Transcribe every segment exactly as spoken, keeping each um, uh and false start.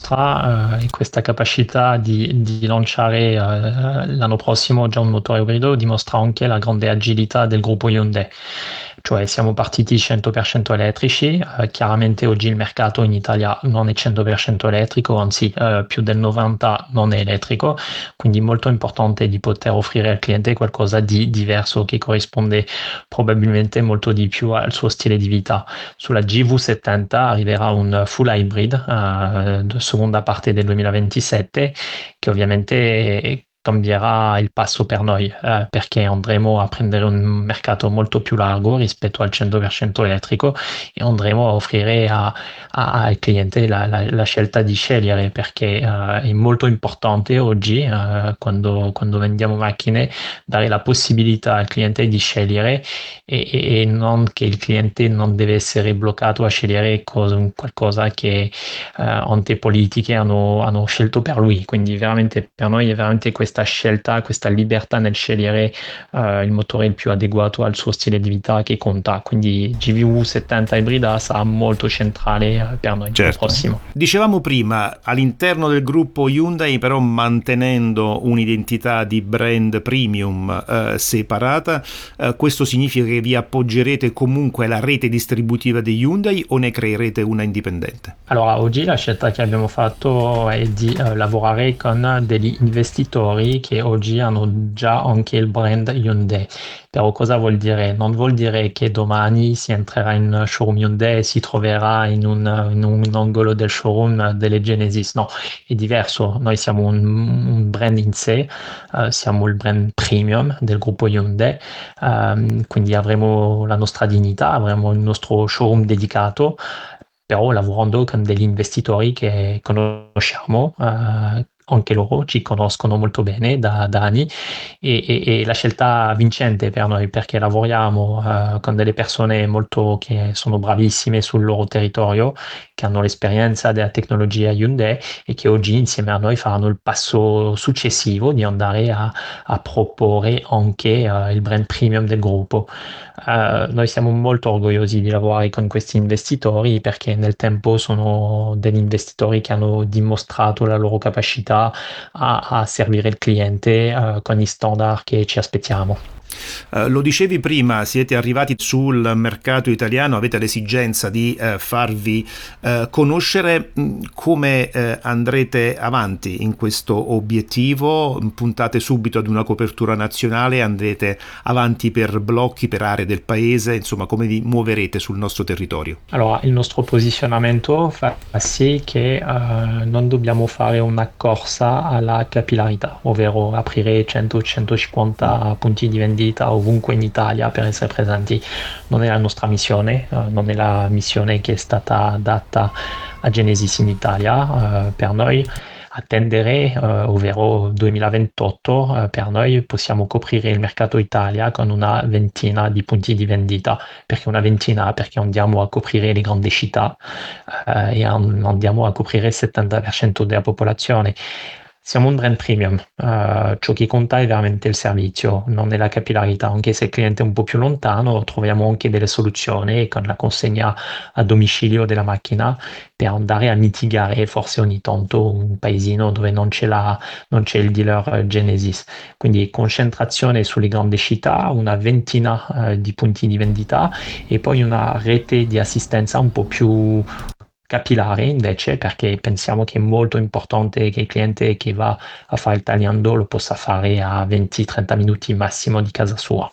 nostra eh, questa capacità di, di lanciare eh, l'anno prossimo già un motore ibrido dimostra anche la grande agilità del gruppo Hyundai. Cioè siamo partiti cento per cento elettrici, eh, chiaramente oggi il mercato in Italia non è cento per cento elettrico, anzi eh, più del novanta per cento non è elettrico, quindi molto importante di poter offrire al cliente qualcosa di diverso che corrisponde probabilmente molto di più al suo stile di vita. Sulla G V settanta arriverà un full hybrid eh, de seconda parte del duemilaventisette che ovviamente cambierà il passo per noi eh, perché andremo a prendere un mercato molto più largo rispetto al cento per cento elettrico e andremo a offrire a, a- al cliente la, la- la scelta di scegliere perché eh, è molto importante oggi eh, quando, quando vendiamo macchine dare la possibilità al cliente di scegliere e, e- e non che il cliente non deve essere bloccato a scegliere cosa- qualcosa che eh, ante politiche hanno, hanno scelto per lui. Quindi veramente per noi è veramente questa scelta, questa libertà nel scegliere eh, il motore il più adeguato al suo stile di vita che conta. Quindi G V U settanta ibrida sarà molto centrale eh, per noi l'anno Certo. prossimo. Dicevamo prima, all'interno del gruppo Hyundai, però mantenendo un'identità di brand premium eh, separata, eh, questo significa che vi appoggerete comunque alla rete distributiva di Hyundai o ne creerete una indipendente? Allora, oggi la scelta che abbiamo fatto è di eh, lavorare con degli investitori che oggi hanno già anche il brand Hyundai. Però cosa vuol dire? Non vuol dire che domani si entrerà in showroom Hyundai e si troverà in un, in un angolo del showroom delle Genesis. No, è diverso. Noi siamo un, un brand in sé, eh, siamo il brand premium del gruppo Hyundai, ehm, quindi avremo la nostra dignità, avremo il nostro showroom dedicato però lavorando con degli investitori che conosciamo, eh, anche loro ci conoscono molto bene da, da anni e, e- e la scelta vincente per noi perché lavoriamo eh, con delle persone molto che sono bravissime sul loro territorio, che hanno l'esperienza della tecnologia Hyundai e che oggi insieme a noi faranno il passo successivo di andare a, a proporre anche eh, il brand premium del gruppo. Eh, noi siamo molto orgogliosi di lavorare con questi investitori perché nel tempo sono degli investitori che hanno dimostrato la loro capacità a, a servire il cliente eh, con gli standard che ci aspettiamo. Eh, lo dicevi prima, siete arrivati sul mercato italiano, avete l'esigenza di eh, farvi eh, conoscere. Mh, come eh, andrete avanti in questo obiettivo? Puntate subito ad una copertura nazionale, andrete avanti per blocchi, per aree del paese, insomma come vi muoverete sul nostro territorio? Allora, il nostro posizionamento fa sì che eh, non dobbiamo fare una corsa alla capillarità, ovvero aprire cento centocinquanta punti di vendita ovunque in Italia per essere presenti. Non è la nostra missione, eh, non è la missione che è stata data a Genesis in Italia. Eh, per noi attendere, eh, ovvero duemilaventotto, eh, per noi possiamo coprire il mercato Italia con una ventina di punti di vendita. Perché una ventina? Perché andiamo a coprire le grandi città eh, e andiamo a coprire il settanta per cento della popolazione. Siamo un brand premium, eh, ciò che conta è veramente il servizio, non è la capillarità, anche se il cliente è un po' più lontano, troviamo anche delle soluzioni con la consegna a domicilio della macchina per andare a mitigare forse ogni tanto un paesino dove non c'è, la, non c'è il dealer eh, Genesis. Quindi concentrazione sulle grandi città, una ventina eh, di punti di vendita e poi una rete di assistenza un po' più capillare invece perché pensiamo che è molto importante che il cliente che va a fare il tagliando lo possa fare a venti trenta minuti massimo di casa sua.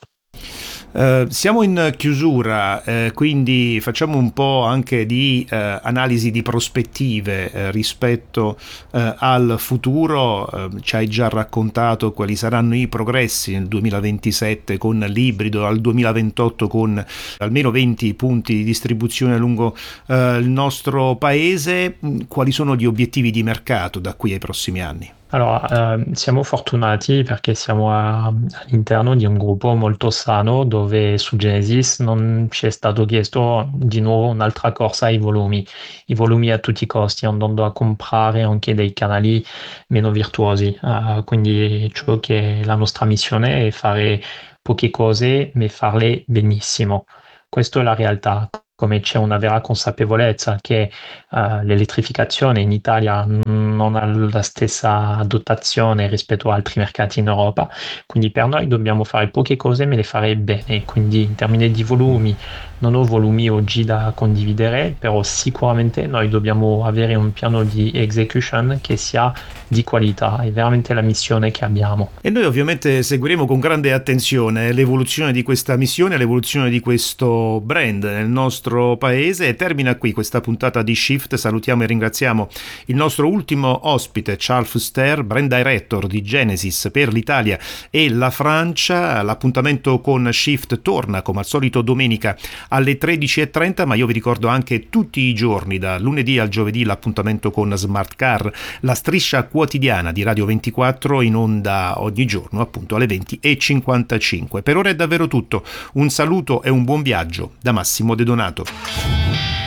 Eh, siamo in chiusura, eh, quindi facciamo un po' anche di eh, analisi di prospettive eh, rispetto eh, al futuro. Eh, ci hai già raccontato quali saranno i progressi nel duemilaventisette con l'ibrido, al duemilaventotto con almeno venti punti di distribuzione lungo eh, il nostro paese. Quali sono gli obiettivi di mercato da qui ai prossimi anni? Allora, ehm, siamo fortunati perché siamo a- all'interno di un gruppo molto sano dove su Genesis non ci è stato chiesto di nuovo un'altra corsa ai volumi, i volumi a tutti i costi, andando a comprare anche dei canali meno virtuosi. Eh, quindi ciò che è la nostra missione è fare poche cose, ma farle benissimo. Questa è la realtà. come c'è una vera consapevolezza che uh, l'elettrificazione in Italia non ha la stessa dotazione rispetto a altri mercati in Europa, quindi per noi dobbiamo fare poche cose ma le fare bene, quindi in termini di volumi non ho volumi oggi da condividere, però sicuramente noi dobbiamo avere un piano di execution che sia di qualità, è veramente la missione che abbiamo. E noi ovviamente seguiremo con grande attenzione l'evoluzione di questa missione, l'evoluzione di questo brand nel nostro paese. E termina qui questa puntata di Shift. Salutiamo e ringraziamo il nostro ultimo ospite, Charles Fuster, brand director di Genesis per l'Italia e la Francia. L'appuntamento con Shift torna come al solito domenica alle tredici e trenta, ma io vi ricordo anche tutti i giorni, da lunedì al giovedì, l'appuntamento con Smart Car, la striscia quotidiana di Radio ventiquattro, in onda ogni giorno appunto alle venti e cinquantacinque. Per ora è davvero tutto, un saluto e un buon viaggio da Massimo De Donato.